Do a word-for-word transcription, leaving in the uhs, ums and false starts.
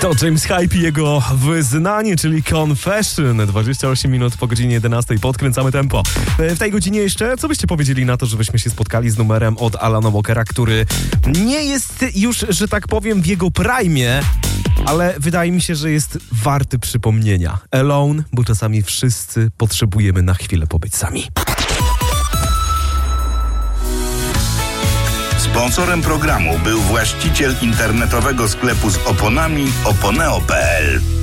To James Hype i jego wyznanie, czyli Confession. dwadzieścia osiem minut po godzinie jedenastej. Podkręcamy tempo. W tej godzinie jeszcze, co byście powiedzieli na to, żebyśmy się spotkali z numerem od Alana Walkera, który nie jest już, że tak powiem, w jego prime, ale wydaje mi się, że jest warty przypomnienia. Alone, bo czasami wszyscy potrzebujemy na chwilę pobyć sami. Sponsorem programu był właściciel internetowego sklepu z oponami oponeo kropka pe el.